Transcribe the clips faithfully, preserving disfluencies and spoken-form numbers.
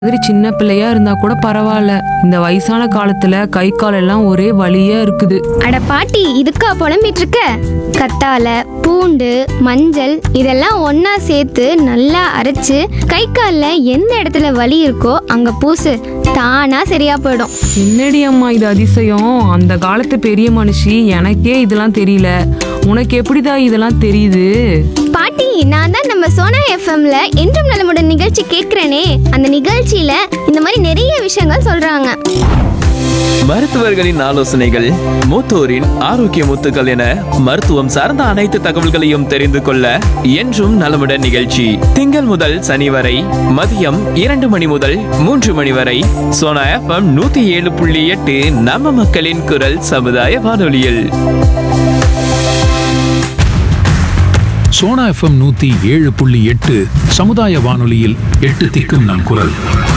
மாதிரி சின்ன பிள்ளையா இருந்தா கூட பரவாயில்ல, இந்த வயசான காலத்துல கை கால் எல்லாம் ஒரே வலியா இருக்குது. அட பாட்டி, இதுக்கா புலம்பிட்டு இருக்க? கத்தால பூண்டு மஞ்சள் இதெல்லாம் ஒண்ணா சேர்த்து நல்லா அரைச்சு கை கால்ல எந்த இடத்துல வலி இருக்கோ அங்க பூசு, தானா சரியா போயிடும். என்னடி அம்மா இது அதிசயம்! அந்த காலத்து பெரிய மனுஷி, எனக்கே இதெல்லாம் தெரியல. உனக்கு எப்படிடா இதெல்லாம் தெரியுது? பாட்டி, நான் தான் நம்ம சோனா எஃப்எம்ல என்றும் நலமுடன் நிகழ்ச்சி கேட்கிறேனே. அந்த நிகழ்ச்சியில இந்த மாதிரி நிறைய விஷயங்கள் சொல்றாங்க. மருத்துவர்களின் ஆலோசனைகள், மூத்தோரின் ஆரோக்கிய முத்துக்கள் என மருத்துவம் சார்ந்த அனைத்து தகவல்களையும் தெரிந்து கொள்ள என்றும் நலமுடன் நிகழ்ச்சி திங்கள் முதல் சனி வரை மதியம் இரண்டு மணி முதல் மூன்று மணி வரை சோனா எஃப்எம் நூத்தி ஏழு புள்ளி எட்டு நம்ம மக்களின் குரல் சமுதாய வானொலியில். சோனா எஃப்எம் நூத்தி ஏழு புள்ளி எட்டு சமுதாய வானொலியில் எட்டு திக்கும் நம் குரல்.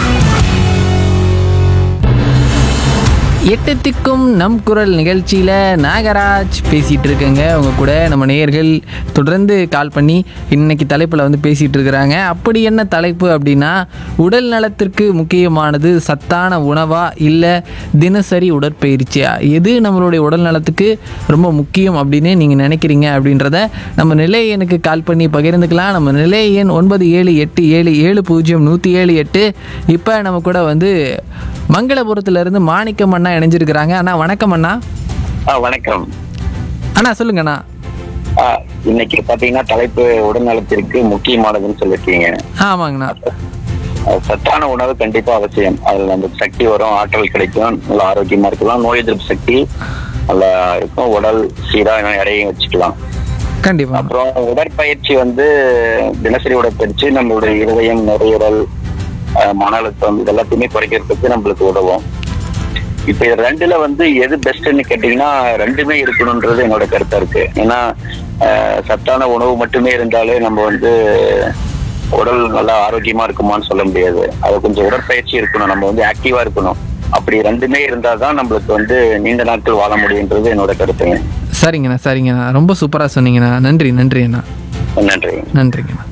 எட்டு திக்கும் நம் குரல் நிகழ்ச்சியில் நாகராஜ் பேசிகிட்டு இருக்கேங்க. அவங்க கூட நம்ம நேயர்கள் தொடர்ந்து கால் பண்ணி இன்னைக்கு தலைப்பில் வந்து பேசிகிட்டு இருக்கிறாங்க. அப்படி என்ன தலைப்பு அப்படின்னா, உடல் நலத்திற்கு முக்கியமானது சத்தான உணவா இல்லை தினசரி உடற்பயிற்சியா, எது நம்மளுடைய உடல் நலத்துக்கு ரொம்ப முக்கியம் அப்படின்னு நீங்கள் நினைக்கிறீங்க அப்படின்றத நம்ம நிலைய எண்ணுக்கு கால் பண்ணி பகிர்ந்துக்கலாம். நம்ம நிலைய எண் ஒன்பது ஏழு எட்டு ஏழு ஏழு பூஜ்ஜியம் நூற்றி ஏழு எட்டு. இப்போ நம்ம கூட வந்து மங்களபுரத்துலேருந்து மாணிக்கம் அண்ணா இணைஞ்சிருக்கிறாங்க. அண்ணா வணக்கம் அண்ணா. வணக்கம் அண்ணா, சொல்லுங்கண்ணா. இன்னைக்கு பாத்தீங்கன்னா தலைப்பு உடல்நலத்திற்கு முக்கியமானதுன்னு சொல்லிருக்கீங்க. ஆமாங்கண்ணா. சத்தான உணவு கண்டிப்பா அவசியம். அதுல நம்ம சக்தி வரும், ஆற்றல் கிடைக்கும், நல்ல ஆரோக்கியமா இருக்கலாம், நோய் எதிர்ப்பு சக்தி நல்லா இருக்கும், உடல் சீரா எடையும் வச்சுக்கலாம். கண்டிப்பா. அப்புறம் உடற்பயிற்சி வந்து தினசரி உடற்பயிற்சி நம்மளுடைய இருதயம், நுரையீரல், மன அழுத்தம் இதெல்லாத்தையுமே குறைக்கிறதுக்கு நம்மளுக்கு உதவும். இப்ப இது ரெண்டுல வந்து எது பெஸ்ட்ன்னு கேட்டீங்கன்னா ரெண்டுமே இருக்கணும்ன்றது என்னோட கருத்தா இருக்கு. ஏன்னா சத்தான உணவு மட்டுமே இருந்தாலே நம்ம வந்து உடல் நல்லா ஆரோக்கியமா இருக்குமான்னு சொல்ல முடியாது. அது கொஞ்சம் உடற்பயிற்சி இருக்கணும், நம்ம வந்து ஆக்டிவா இருக்கணும். அப்படி ரெண்டுமே இருந்தாதான் நம்மளுக்கு வந்து நீண்ட நாட்கள் வாழ முடியுன்றது என்னோட கருத்துங்க. சரிங்கண்ணா, சரிங்கண்ணா, ரொம்ப சூப்பரா சொன்னீங்கண்ணா. நன்றி நன்றி அண்ணா. நன்றி நன்றிங்கண்ணா.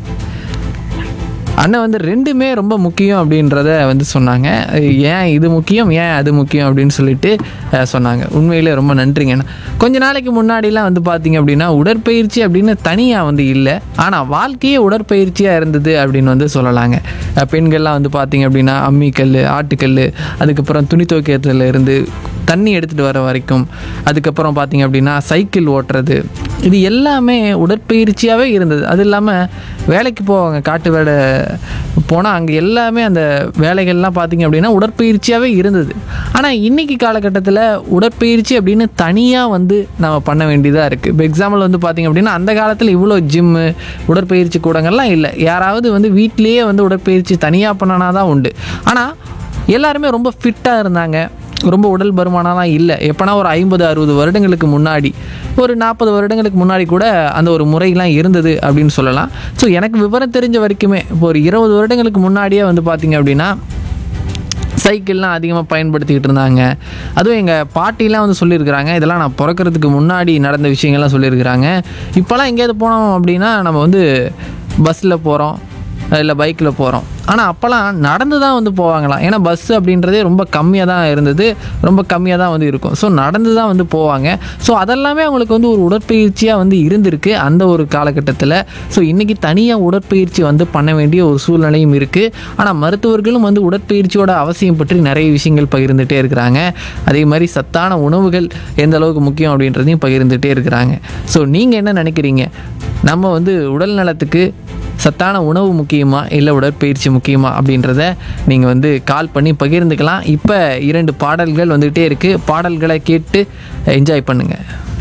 அண்ணன் வந்து ரெண்டுமே ரொம்ப முக்கியம் அப்படின்றத வந்து சொன்னாங்க. ஏன் இது முக்கியம், ஏன் அது முக்கியம் அப்படின்னு சொல்லிட்டு சொன்னாங்க. உண்மையிலே ரொம்ப நன்றிங்கண்ணா. கொஞ்ச நாளைக்கு முன்னாடிலாம் வந்து பார்த்தீங்க அப்படின்னா உடற்பயிற்சி அப்படின்னு தனியாக வந்து இல்லை, ஆனால் வாழ்க்கையே உடற்பயிற்சியாக இருந்தது அப்படின்னு வந்து சொல்லலாங்க. பெண்கள்லாம் வந்து பார்த்தீங்க அப்படின்னா அம்மிக்கல், ஆட்டுக்கல், அதுக்கப்புறம் துணி துவைக்கிறதுல இருந்து தண்ணி எடுத்துகிட்டு வர வரைக்கும், அதுக்கப்புறம் பார்த்திங்க அப்படின்னா சைக்கிள் ஓட்டுறது, இது எல்லாமே உடற்பயிற்சியாகவே இருந்தது. அது இல்லாமல் வேலைக்கு போவாங்க, காட்டு வேலை போனால் அங்கே எல்லாமே அந்த வேலைகள்லாம் பார்த்திங்க அப்படின்னா உடற்பயிற்சியாகவே இருந்தது. ஆனால் இன்றைக்கி காலகட்டத்தில் உடற்பயிற்சி அப்படின்னு தனியாக வந்து நம்ம பண்ண வேண்டியதாக இருக்குது. இப்போ எக்ஸாம்பிள் வந்து பார்த்திங்க அப்படின்னா அந்த காலத்தில் இவ்வளோ ஜிம்மு, உடற்பயிற்சி கூடங்கள்லாம் இல்லை. யாராவது வந்து வீட்டிலேயே வந்து உடற்பயிற்சி தனியாக பண்ணனா தான் உண்டு. ஆனால் எல்லாருமே ரொம்ப ஃபிட்டாக இருந்தாங்க, ரொம்ப உடல் பருமானலாம் இல்லை. எப்போனா ஒரு ஐம்பது அறுபது வருடங்களுக்கு முன்னாடி, ஒரு நாற்பது வருடங்களுக்கு முன்னாடி கூட அந்த ஒரு முறையெல்லாம் இருந்தது அப்படின்னு சொல்லலாம். ஸோ எனக்கு விவரம் தெரிஞ்ச வரைக்குமே இப்போ ஒரு இருபது வருடங்களுக்கு முன்னாடியே வந்து பார்த்திங்க அப்படின்னா சைக்கிள்லாம் அதிகமாக பயன்படுத்திக்கிட்டு இருந்தாங்க. அதுவும் எங்கள் பாட்டிலாம் வந்து சொல்லியிருக்கிறாங்க, இதெல்லாம் நான் பிறக்கிறதுக்கு முன்னாடி நடந்த விஷயங்கள்லாம் சொல்லியிருக்கிறாங்க. இப்போலாம் எங்கேயாவது போனோம் அப்படின்னா நம்ம வந்து பஸ்ஸில் போகிறோம், இல்லை பைக்கில் போகிறோம். ஆனால் அப்போல்லாம் நடந்து தான் வந்து போவாங்களாம். ஏன்னா பஸ்ஸு அப்படின்றதே ரொம்ப கம்மியாக தான் இருந்தது, ரொம்ப கம்மியாக தான் வந்து இருக்கும். ஸோ நடந்து தான் வந்து போவாங்க. ஸோ அதெல்லாமே அவங்களுக்கு வந்து ஒரு உடற்பயிற்சியாக வந்து இருந்திருக்கு அந்த ஒரு காலகட்டத்தில். ஸோ இன்றைக்கி தனியாக உடற்பயிற்சி வந்து பண்ண வேண்டிய ஒரு சூழ்நிலையும் இருக்குது. ஆனால் மருத்துவர்களும் வந்து உடற்பயிற்சியோட அவசியம் பற்றி நிறைய விஷயங்கள் பகிர்ந்துகிட்டே இருக்கிறாங்க. அதே மாதிரி சத்தான உணவுகள் எந்த அளவுக்கு முக்கியம் அப்படின்றதையும் பகிர்ந்துகிட்டே இருக்கிறாங்க. ஸோ நீங்கள் என்ன நினைக்கிறீங்க? நம்ம வந்து உடல் நலத்துக்கு சத்தான உணவு முக்கியமா இல்லை உடற்பயிற்சி முக்கியமா அப்படின்றத நீங்கள் வந்து கால் பண்ணி பகிர்ந்துக்கலாம். இப்போ இரண்டு பாடல்கள் வந்துகிட்டே இருக்குது, பாடல்களை கேட்டு என்ஜாய் பண்ணுங்கள்.